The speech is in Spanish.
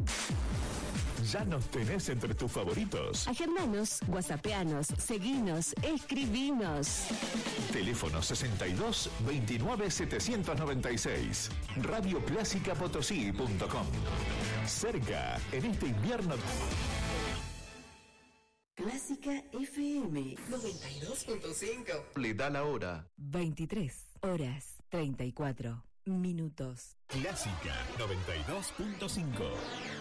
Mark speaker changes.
Speaker 1: Ya nos tenés entre tus favoritos.
Speaker 2: Agendanos, whatsappeanos, seguinos, escribinos.
Speaker 1: Teléfono 62 29 796. Radioclásicapotosí.com. Cerca en este invierno.
Speaker 3: Clásica FM 92.5.
Speaker 1: Le da la hora.
Speaker 2: 23:34. Minutos.
Speaker 1: Clásica 92.5.